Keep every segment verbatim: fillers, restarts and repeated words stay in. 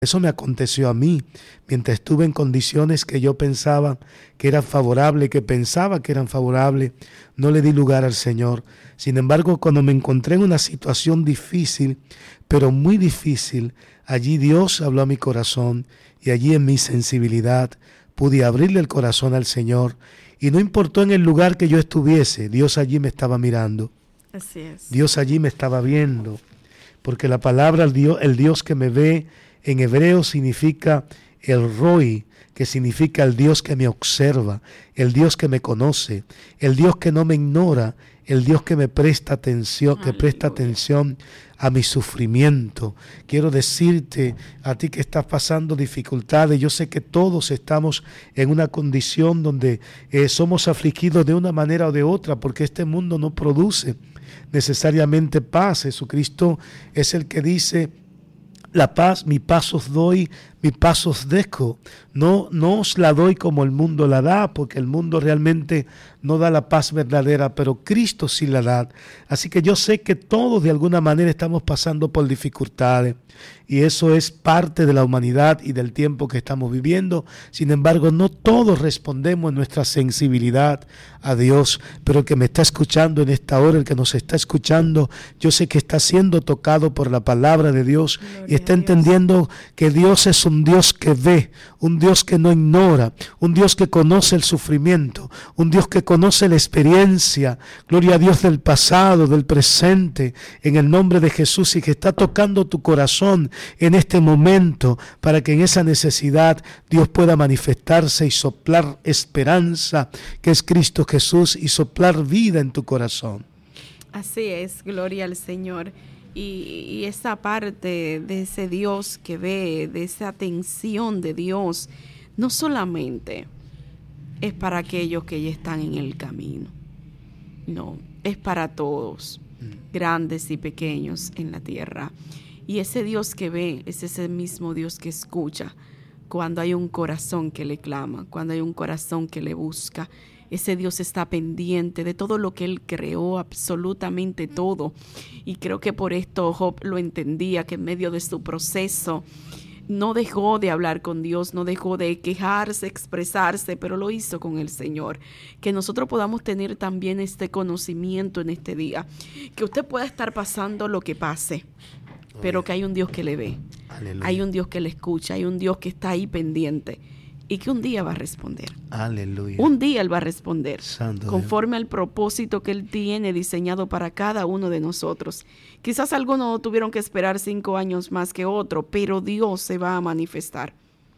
Eso me aconteció a mí, mientras estuve en condiciones que yo pensaba que eran favorables, que pensaba que eran favorables, no le di lugar al Señor. Sin embargo, cuando me encontré en una situación difícil, pero muy difícil, allí Dios habló a mi corazón y allí en mi sensibilidad pude abrirle el corazón al Señor y no importó en el lugar que yo estuviese, Dios allí me estaba mirando. Así es. Dios allí me estaba viendo, porque la palabra, el Dios, el Dios que me ve, en hebreo significa el Roi, que significa el Dios que me observa, el Dios que me conoce, el Dios que no me ignora, el Dios que me presta atención, que presta atención a mi sufrimiento. Quiero decirte a ti que estás pasando dificultades, yo sé que todos estamos en una condición donde eh, somos afligidos de una manera o de otra, porque este mundo no produce necesariamente paz. Jesucristo es el que dice: la paz, mi paz os doy, mi paz os dejo. No, no os la doy como el mundo la da, porque el mundo realmente no da la paz verdadera, pero Cristo sí la da. Así que yo sé que todos de alguna manera estamos pasando por dificultades y eso es parte de la humanidad y del tiempo que estamos viviendo. Sin embargo, no todos respondemos en nuestra sensibilidad a Dios, pero el que me está escuchando en esta hora, el que nos está escuchando, yo sé que está siendo tocado por la palabra de Dios. Gloria y está entendiendo que Dios es un Dios que ve, un Dios que no ignora, un Dios que conoce el sufrimiento, un Dios que conoce la experiencia, gloria a Dios, del pasado, del presente, en el nombre de Jesús, y que está tocando tu corazón en este momento para que en esa necesidad Dios pueda manifestarse y soplar esperanza, que es Cristo Jesús, y soplar vida en tu corazón. Así es, gloria al Señor. Y, y esa parte de ese Dios que ve, de esa atención de Dios, no solamente es para aquellos que ya están en el camino, no, es para todos, mm. grandes y pequeños en la tierra. Y ese Dios que ve es ese mismo Dios que escucha cuando hay un corazón que le clama, cuando hay un corazón que le busca. Ese Dios está pendiente de todo lo que Él creó, absolutamente todo. Y creo que por esto Job lo entendía, que en medio de su proceso no dejó de hablar con Dios, no dejó de quejarse, expresarse, pero lo hizo con el Señor. Que nosotros podamos tener también este conocimiento en este día. Que usted pueda estar pasando lo que pase, pero que hay un Dios que le ve. Aleluya. Hay un Dios que le escucha, hay un Dios que está ahí pendiente. Y que un día va a responder. Aleluya. Un día Él va a responder. Santo conforme Dios. Al propósito que Él tiene diseñado para cada uno de nosotros. Quizás algunos tuvieron que esperar cinco años más que otro, pero Dios se va a manifestar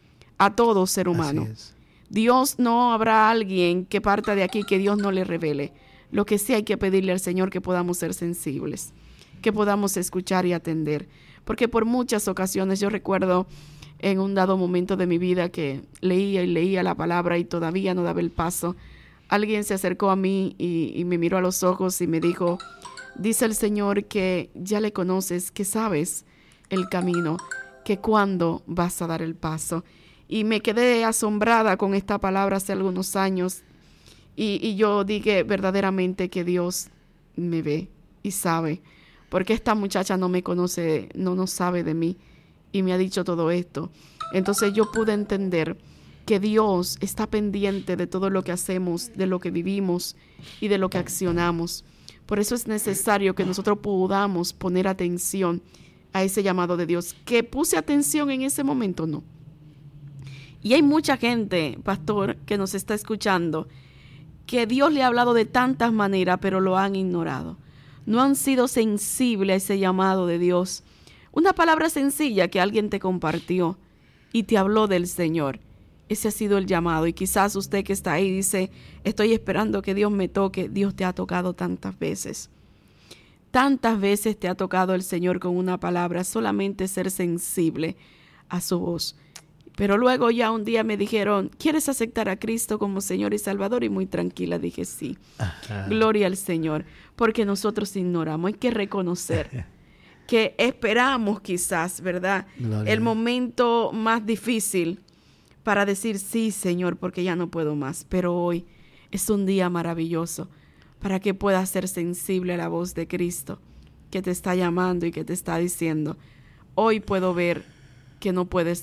a todo ser humano. Dios, no habrá alguien que parta de aquí que Dios no le revele. Lo que sí hay que pedirle al Señor que podamos ser sensibles, que podamos escuchar y atender. Porque por muchas ocasiones yo recuerdo en un dado momento de mi vida que leía y leía la palabra y todavía no daba el paso. Alguien se acercó a mí y, y me miró a los ojos y me dijo: dice el Señor que ya le conoces, que sabes el camino, que cuándo vas a dar el paso. Y me quedé asombrada con esta palabra hace algunos años y, y yo dije verdaderamente que Dios me ve y sabe, porque esta muchacha no me conoce, no, no sabe de mí. Y me ha dicho todo esto. Entonces yo pude entender que Dios está pendiente de todo lo que hacemos, de lo que vivimos y de lo que accionamos. Por eso es necesario que nosotros podamos poner atención a ese llamado de Dios. ¿Que puse atención en ese momento? No. Y hay mucha gente, pastor, que nos está escuchando, que Dios le ha hablado de tantas maneras, pero lo han ignorado. No han sido sensibles a ese llamado de Dios. Una palabra sencilla que alguien te compartió y te habló del Señor. Ese ha sido el llamado. Y quizás usted que está ahí dice: estoy esperando que Dios me toque. Dios te ha tocado tantas veces. Tantas veces te ha tocado el Señor con una palabra. Solamente ser sensible a su voz. Pero luego ya un día me dijeron: ¿quieres aceptar a Cristo como Señor y Salvador? Y muy tranquila dije sí. Ajá. Gloria al Señor. Porque nosotros ignoramos. Hay que reconocer que esperamos quizás, ¿verdad? Gloria. El momento más difícil para decir sí, Señor, porque ya no puedo más. Pero hoy es un día maravilloso para que puedas ser sensible a la voz de Cristo que te está llamando y que te está diciendo: hoy puedo ver que no puedes